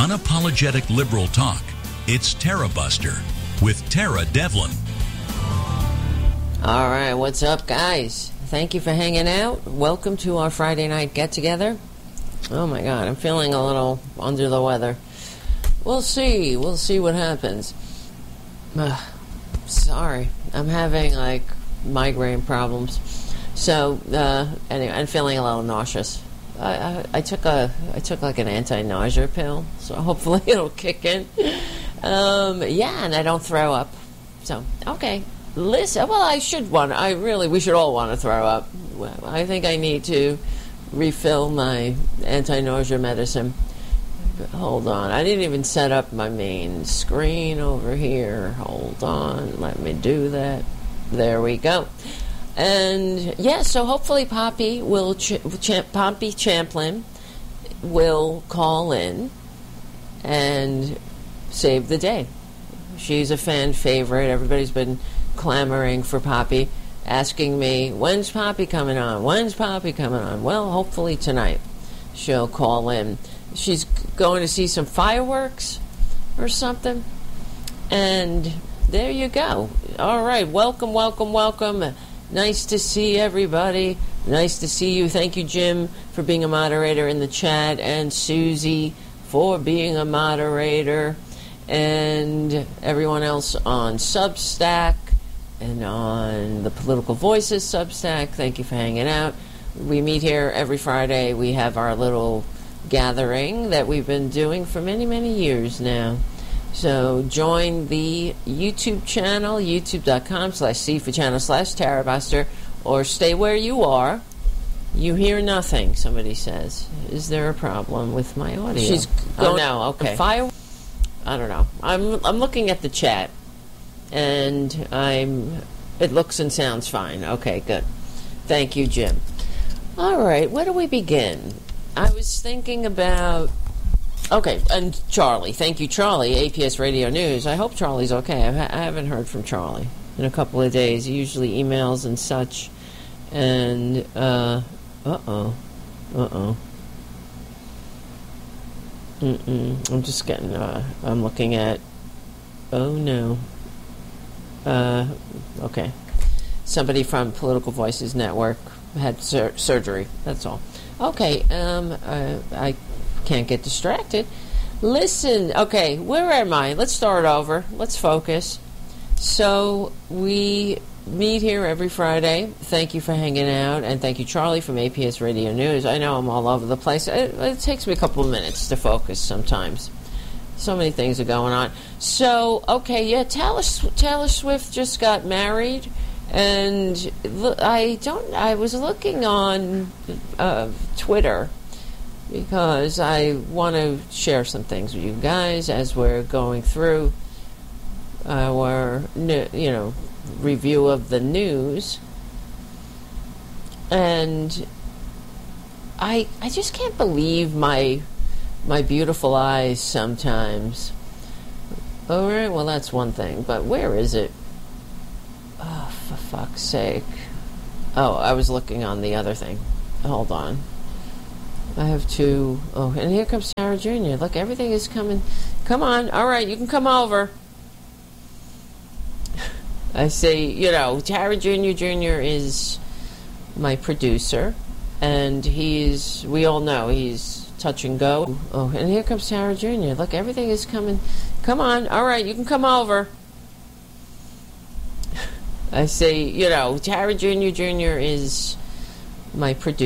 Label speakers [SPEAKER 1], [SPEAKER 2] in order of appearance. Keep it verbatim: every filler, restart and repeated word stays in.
[SPEAKER 1] unapologetic liberal talk. It's Tara Buster with Tara Devlin.
[SPEAKER 2] All right, what's up, guys? Thank you for hanging out. Welcome to our Friday night get-together. Oh, my God, I'm feeling a little under the weather. We'll see. We'll see what happens. Ugh, sorry. I'm having, like, migraine problems. So, uh, anyway, I'm feeling a little nauseous. I, I, I took a, I took like an anti-nausea pill, so hopefully it'll kick in. Um, yeah, and I don't throw up. So, okay. Listen, well, I should want, I really, we should all want to throw up. Well, I think I need to refill my anti-nausea medicine. Hold on. I didn't even set up my main screen over here. Hold on. Let me do that. There we go. And yeah, so hopefully Poppy will, ch- ch- Poppy Champlin will call in and save the day. She's a fan favorite. Everybody's been clamoring for Poppy, asking me, when's Poppy coming on? When's Poppy coming on? Well, hopefully tonight she'll call in. She's going to see some fireworks or something. And there you go. All right, welcome, welcome, welcome. Nice to see everybody. Nice to see you. Thank you, Jim, for being a moderator in the chat, and Susie for being a moderator, and everyone else on Substack and on the Political Voices Substack. Thank you for hanging out. We meet here every Friday. We have our little gathering that we've been doing for many, many years now. So join the YouTube channel, youtube.com slash C for channel slash Tara Buster, or stay where you are. You hear nothing, somebody says. Is there a problem with my audio? She's going, oh, no, okay. Fire? I don't know. I'm I'm looking at the chat, and I'm. It looks and sounds fine. Okay, good. Thank you, Jim. All right, where do we begin? I was thinking about... Okay, and Charlie. Thank you, Charlie, A P S Radio News. I hope Charlie's okay. I've ha- I haven't heard from Charlie in a couple of days. He usually emails and such. And, uh, uh-oh. Uh-oh. Mm-mm. I'm just getting, uh, I'm looking at, oh, no. Uh, okay. Somebody from Political Voices Network had sur- surgery. That's all. Okay, um, uh, I... can't get distracted. Listen, okay, where am I? Let's start over. Let's focus. So we meet here every Friday. Thank you for hanging out, and thank you, Charlie, from A P S Radio News. I know I'm all over the place. It, it takes me a couple of minutes to focus sometimes. So many things are going on. So, okay, yeah, Taylor, Taylor Swift just got married, and look, I don't. I was looking on uh, Twitter, because I want to share some things with you guys as we're going through our, you know, review of the news. And I I just can't believe my my beautiful eyes sometimes. All right, well, that's one thing, but where is it? Oh, for fuck's sake. Oh, I was looking on the other thing. Hold on. I have to... Oh, and here comes Tara Junior Look, everything is coming. Come on. All right, you can come over. I say, you know, Tara Junior Junior is my producer, and he's... We all know he's touch and go. Oh, and here comes Tara Junior Look, everything is coming. Come on. All right, you can come over. I say, you know, Tara Junior Junior is my producer.